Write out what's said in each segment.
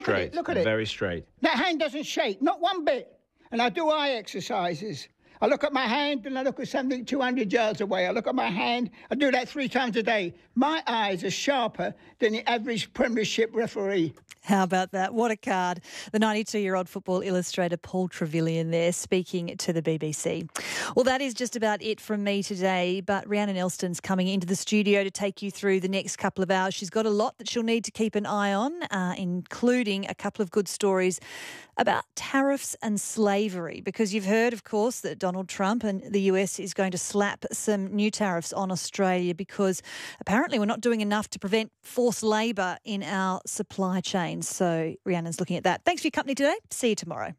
Straight. Look at it. Very straight. That hand doesn't shake, not one bit. And I do eye exercises. I look at my hand and I look at something 200 yards away. I look at my hand. I do that 3 times a day. My eyes are sharper than the average Premiership referee. How about that? What a card. The 92-year-old football illustrator Paul Trevelyan there speaking to the BBC. Well, that is just about it from me today, but Rhiannon Elston's coming into the studio to take you through the next couple of hours. She's got a lot that she'll need to keep an eye on, including a couple of good stories about tariffs and slavery, because you've heard, of course, that Donald Trump and the US is going to slap some new tariffs on Australia because apparently we're not doing enough to prevent forced labour in our supply chain. So Rhiannon's looking at that. Thanks for your company today. See you tomorrow.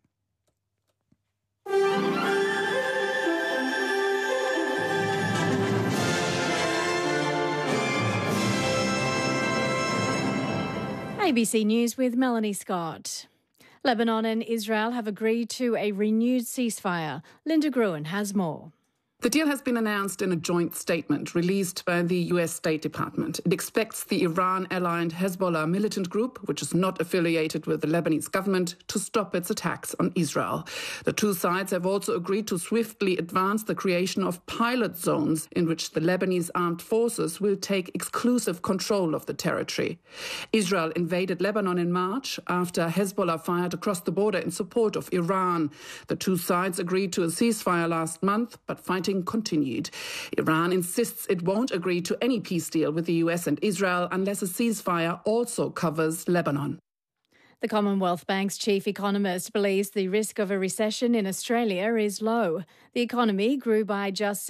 ABC News with Melanie Scott. Lebanon and Israel have agreed to a renewed ceasefire. Linda Gruen has more. The deal has been announced in a joint statement released by the US State Department. It expects the Iran-aligned Hezbollah militant group, which is not affiliated with the Lebanese government, to stop its attacks on Israel. The two sides have also agreed to swiftly advance the creation of pilot zones in which the Lebanese armed forces will take exclusive control of the territory. Israel invaded Lebanon in March after Hezbollah fired across the border in support of Iran. The two sides agreed to a ceasefire last month, but fighting continued. Iran insists it won't agree to any peace deal with the US and Israel unless a ceasefire also covers Lebanon. The Commonwealth Bank's chief economist believes the risk of a recession in Australia is low. The economy grew by just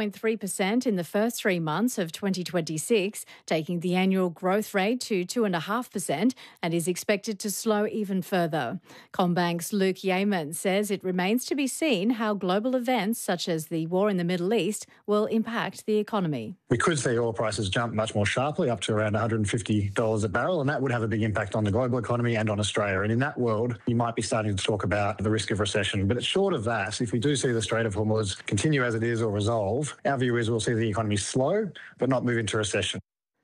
0.3% in the first 3 months of 2026, taking the annual growth rate to 2.5% and is expected to slow even further. CommBank's Luke Yeaman says it remains to be seen how global events such as the war in the Middle East will impact the economy. We could see oil prices jump much more sharply, up to around $150 a barrel, and that would have a big impact on the global economy and on Australia. And in that world, you might be starting to talk about the risk of recession. But it's short of that. If we do see the Strait of Hormuz continue as it is or resolve, our view is we'll see the economy slow but not move into recession.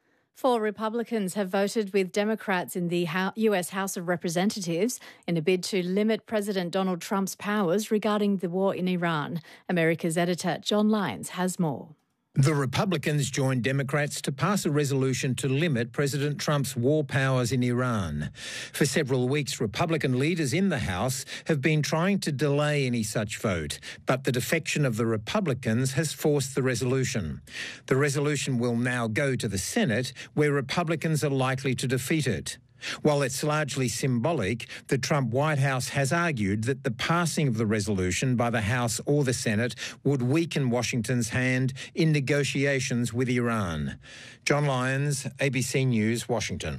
4 Republicans have voted with Democrats in the US House of Representatives in a bid to limit President Donald Trump's powers regarding the war in Iran. America's editor John Lyons has more. The Republicans joined Democrats to pass a resolution to limit President Trump's war powers in Iran. For several weeks, Republican leaders in the House have been trying to delay any such vote, but the defection of the Republicans has forced the resolution. The resolution will now go to the Senate, where Republicans are likely to defeat it. While it's largely symbolic, the Trump White House has argued that the passing of the resolution by the House or the Senate would weaken Washington's hand in negotiations with Iran. John Lyons, ABC News, Washington.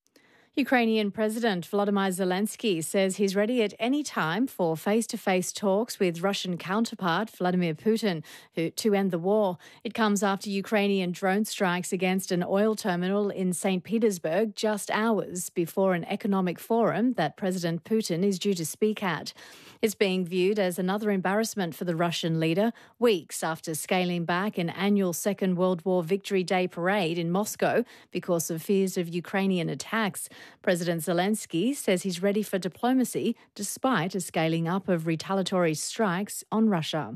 Ukrainian President Volodymyr Zelensky says he's ready at any time for face-to-face talks with Russian counterpart Vladimir Putin to end the war. It comes after Ukrainian drone strikes against an oil terminal in St. Petersburg just hours before an economic forum that President Putin is due to speak at. It's being viewed as another embarrassment for the Russian leader, weeks after scaling back an annual Second World War Victory Day parade in Moscow because of fears of Ukrainian attacks. President Zelensky says he's ready for diplomacy despite a scaling up of retaliatory strikes on Russia.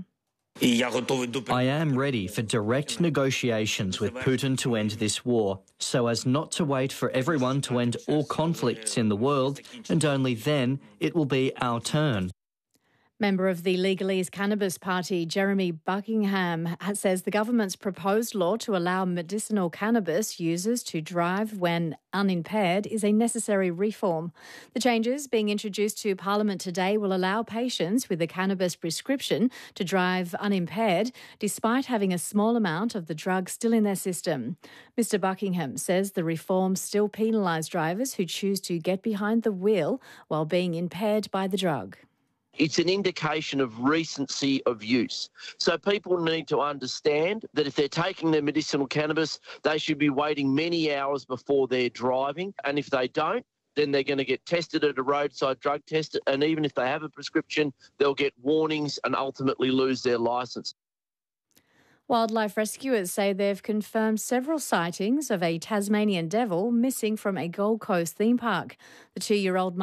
I am ready for direct negotiations with Putin to end this war, so as not to wait for everyone to end all conflicts in the world, and only then it will be our turn. Member of the Legalese Cannabis Party, Jeremy Buckingham, says the government's proposed law to allow medicinal cannabis users to drive when unimpaired is a necessary reform. The changes being introduced to Parliament today will allow patients with a cannabis prescription to drive unimpaired despite having a small amount of the drug still in their system. Mr Buckingham says the reforms still penalise drivers who choose to get behind the wheel while being impaired by the drug. It's an indication of recency of use. So people need to understand that if they're taking their medicinal cannabis, they should be waiting many hours before they're driving. And if they don't, then they're going to get tested at a roadside drug test. And even if they have a prescription, they'll get warnings and ultimately lose their licence. Wildlife rescuers say they've confirmed several sightings of a Tasmanian devil missing from a Gold Coast theme park. The 2-year-old